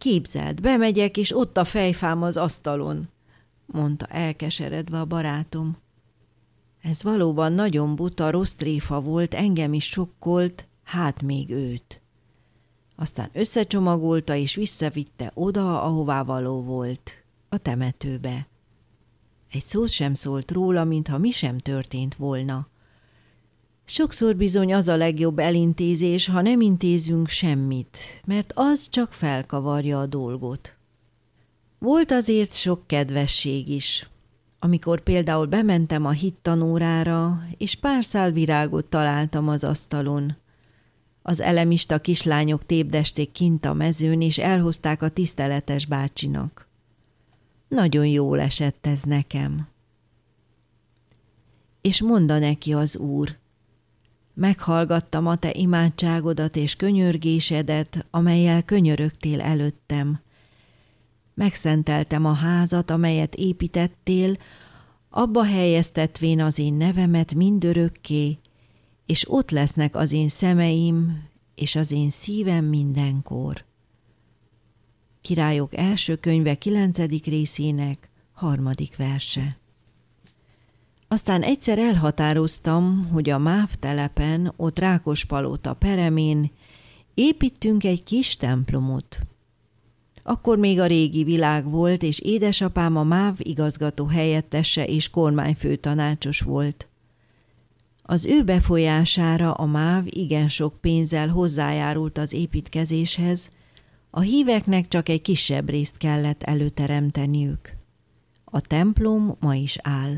Képzeld, bemegyek, és ott a fejfám az asztalon, mondta elkeseredve a barátom. Ez valóban nagyon buta, rossz tréfa volt, engem is sokkolt, hát még őt. Aztán összecsomagolta, és visszavitte oda, ahová való volt, a temetőbe. Egy szót sem szólt róla, mintha mi sem történt volna. Sokszor bizony az a legjobb elintézés, ha nem intézünk semmit, mert az csak felkavarja a dolgot. Volt azért sok kedvesség is. Amikor például bementem a hittanórára, és pár szál virágot találtam az asztalon. Az elemista kislányok tépdesték kint a mezőn, és elhozták a tiszteletes bácsinak. Nagyon jól esett ez nekem. És mondta neki az Úr: meghallgattam a te imádságodat és könyörgésedet, amellyel könyörögtél előttem. Megszenteltem a házat, amelyet építettél, abba helyeztetvén az én nevemet mindörökké, és ott lesznek az én szemeim és az én szívem mindenkor. Királyok első könyve 9. részének 3. verse. Aztán egyszer elhatároztam, hogy a MÁV telepen, ott Rákospalota peremén építünk egy kis templomot. Akkor még a régi világ volt, és édesapám a MÁV igazgató helyettese és kormányfőtanácsos volt. Az ő befolyására a MÁV igen sok pénzzel hozzájárult az építkezéshez, a híveknek csak egy kisebb részt kellett előteremteniük. A templom ma is áll.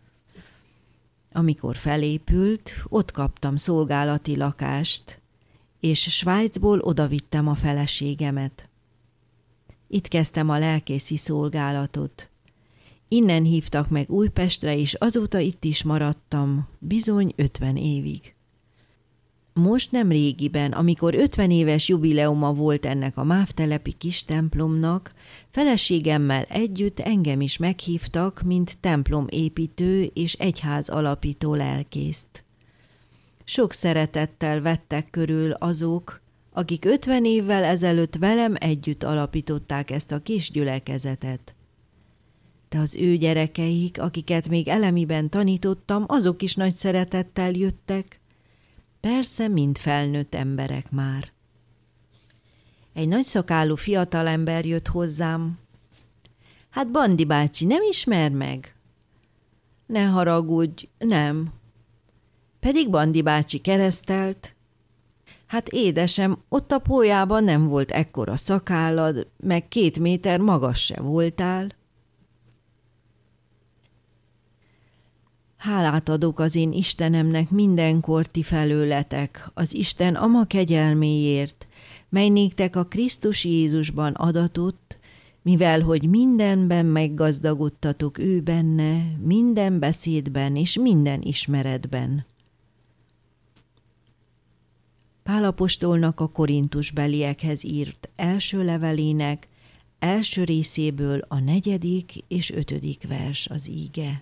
Amikor felépült, ott kaptam szolgálati lakást, és Svájcból odavittem a feleségemet. Itt kezdtem a lelkészi szolgálatot. Innen hívtak meg Újpestre, és azóta itt is maradtam, bizony 50 évig. Most nem régiben, amikor 50 éves jubileuma volt ennek a MÁV telepi kis templomnak, feleségemmel együtt engem is meghívtak, mint templomépítő és egyház alapító lelkészt. Sok szeretettel vettek körül azok, akik 50 évvel ezelőtt velem együtt alapították ezt a kis gyülekezetet. De az ő gyerekeik, akiket még elemiben tanítottam, azok is nagy szeretettel jöttek. Persze mind felnőtt emberek már. Egy nagyszakálú fiatalember jött hozzám. Hát Bandi bácsi, nem ismer meg? Ne haragudj, nem. Pedig Bandi bácsi keresztelt. Hát édesem, ott a pólyában nem volt ekkora szakállad, meg 2 méter magas se voltál. Hálát adok az én Istenemnek mindenkor ti felőletek, az Isten ama kegyelméért, mely néktek a Krisztus Jézusban adatott, mivel hogy mindenben meggazdagodtatok ő benne, minden beszédben és minden ismeretben. Pál apostolnak a korintusbeliekhez írt első levelének első részéből a 4. és 5. vers az íge.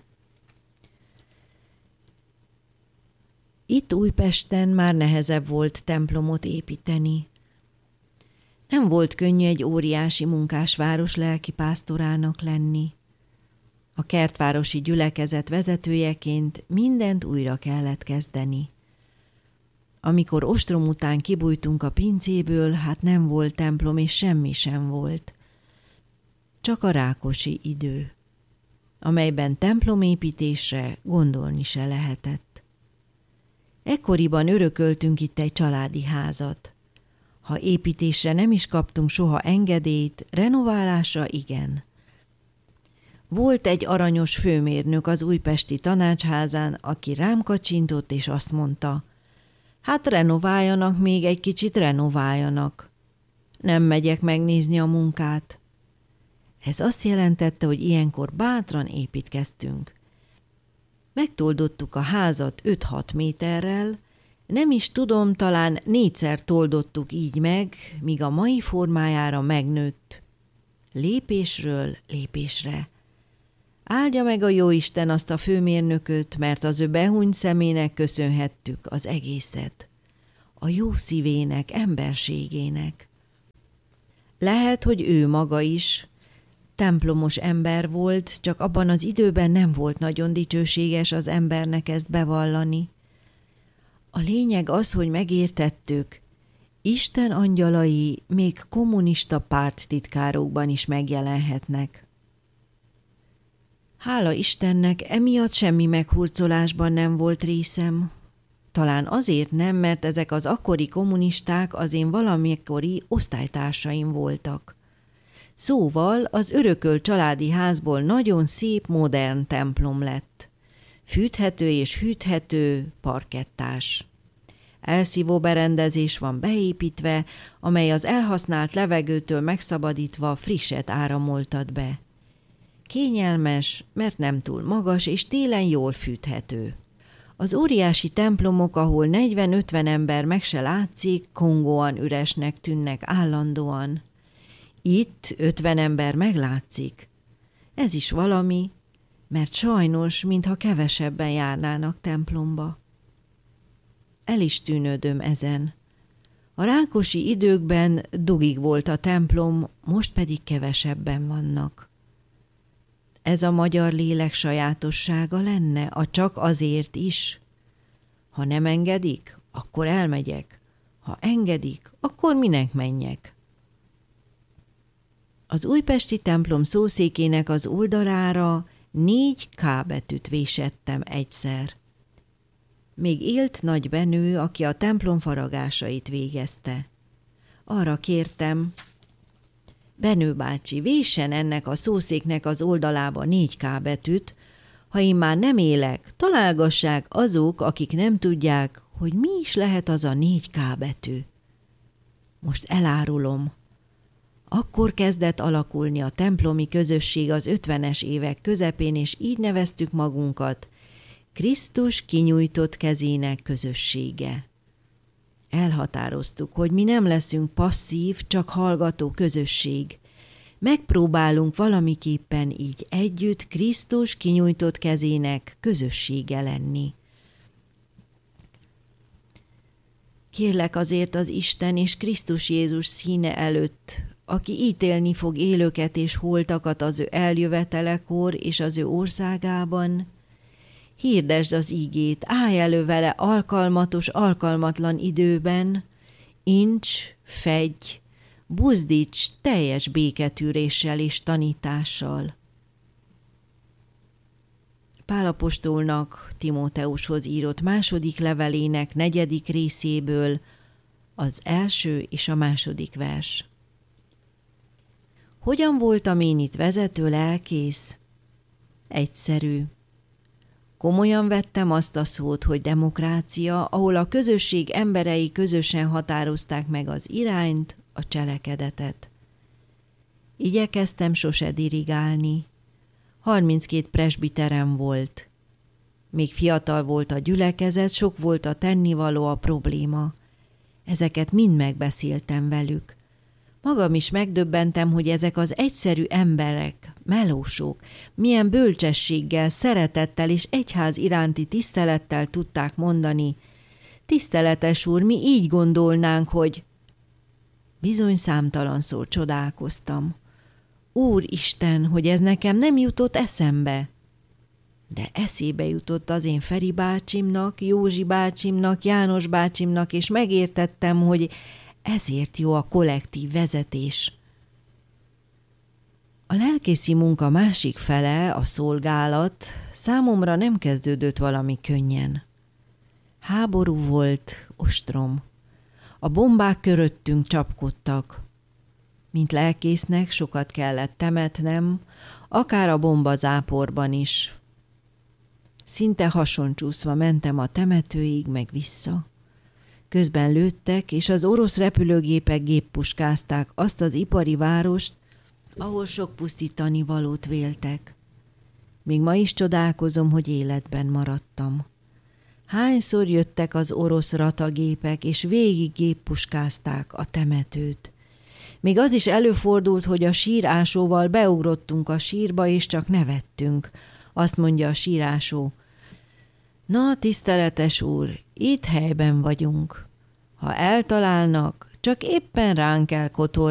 Itt Újpesten már nehezebb volt templomot építeni. Nem volt könnyű egy óriási munkásváros lelkipásztorának lenni. A kertvárosi gyülekezet vezetőjeként mindent újra kellett kezdeni. Amikor ostrom után kibújtunk a pincéből, hát nem volt templom és semmi sem volt. Csak a rákosi idő, amelyben templomépítésre gondolni se lehetett. Ekkoriban örököltünk itt egy családi házat. Ha építésre nem is kaptunk soha engedélyt, renoválásra igen. Volt egy aranyos főmérnök az újpesti tanácsházán, aki rám kacsintott és azt mondta: hát renováljanak még egy kicsit, renováljanak. Nem megyek megnézni a munkát. Ez azt jelentette, hogy ilyenkor bátran építkeztünk. Megtoldottuk a házat 5-6 méterrel, nem is tudom, talán 4-szer toldottuk így meg, míg a mai formájára megnőtt. Lépésről lépésre. Áldja meg a jóisten azt a főmérnököt, mert az ő behúnyt szemének köszönhettük az egészet. A jó szívének, emberségének. Lehet, hogy ő maga is templomos ember volt, csak abban az időben nem volt nagyon dicsőséges az embernek ezt bevallani. A lényeg az, hogy megértettük, Isten angyalai még kommunista párttitkárokban is megjelenhetnek. Hála Istennek, emiatt semmi meghurcolásban nem volt részem. Talán azért nem, mert ezek az akkori kommunisták az én valamikori osztálytársaim voltak. Szóval az örökölt családi házból nagyon szép, modern templom lett. Fűthető és hűthető, parkettás. Elszívó berendezés van beépítve, amely az elhasznált levegőtől megszabadítva frisset áramoltat be. Kényelmes, mert nem túl magas, és télen jól fűthető. Az óriási templomok, ahol 40-50 ember meg se látszik, kongóan üresnek tűnnek állandóan. Itt 50 ember meglátszik. Ez is valami, mert sajnos, mintha kevesebben járnának templomba. El is tűnődöm ezen. A rákosi időkben dugig volt a templom, most pedig kevesebben vannak. Ez a magyar lélek sajátossága lenne, a csak azért is. Ha nem engedik, akkor elmegyek. Ha engedik, akkor minek menjek? Az újpesti templom szószékének az oldalára 4 K betűt vésettem egyszer. Még élt Nagy Benő, aki a templom faragásait végezte. Arra kértem, Benő bácsi, véssen ennek a szószéknek az oldalába 4 K betűt, ha én már nem élek, találgassák azok, akik nem tudják, hogy mi is lehet az a 4 K betű. Most elárulom. Akkor kezdett alakulni a templomi közösség az 50-es évek közepén, és így neveztük magunkat Krisztus kinyújtott kezének közössége. Elhatároztuk, hogy mi nem leszünk passzív, csak hallgató közösség. Megpróbálunk valamiképpen így együtt Krisztus kinyújtott kezének közössége lenni. Kérlek azért az Isten és Krisztus Jézus színe előtt, aki ítélni fog élőket és holtakat az ő eljövetelekor és az ő országában, hirdesd az ígét, állj elő vele alkalmatos, alkalmatlan időben, incs, fedj, buzdíts teljes béketűréssel és tanítással. Pál apostolnak Timóteushoz írott második levelének 4. részéből az 1. és a 2. vers. Hogyan voltam én itt vezető lelkész? Egyszerű. Komolyan vettem azt a szót, hogy demokrácia, ahol a közösség emberei közösen határozták meg az irányt, a cselekedetet. Igyekeztem sose dirigálni. 32 presbiterem volt. Még fiatal volt a gyülekezet, sok volt a tennivaló, a probléma. Ezeket mind megbeszéltem velük. Magam is megdöbbentem, hogy ezek az egyszerű emberek, melósok, milyen bölcsességgel, szeretettel és egyház iránti tisztelettel tudták mondani: tiszteletes úr, mi így gondolnánk, Bizony számtalanszor csodálkoztam. Úristen, hogy ez nekem nem jutott eszembe. De eszébe jutott az én Feri bácsimnak, Józsi bácsimnak, János bácsimnak, és megértettem, hogy ezért jó a kollektív vezetés. A lelkészi munka másik fele, a szolgálat, számomra nem kezdődött valami könnyen. Háború volt, ostrom. A bombák köröttünk csapkodtak. Mint lelkésznek sokat kellett temetnem, akár a bombazáporban is. Szinte hasoncsúszva mentem a temetőig, meg vissza. Közben lőttek, és az orosz repülőgépek géppuskázták azt az ipari várost, ahol sok pusztítani valót véltek. Még ma is csodálkozom, hogy életben maradtam. Hányszor jöttek az orosz ratagépek, és végig géppuskázták a temetőt. Még az is előfordult, hogy a sírásóval beugrottunk a sírba, és csak nevettünk. Azt mondja a sírásó: na, tiszteletes úr, itt helyben vagyunk. Ha eltalálnak, csak éppen ránk kell kotorni,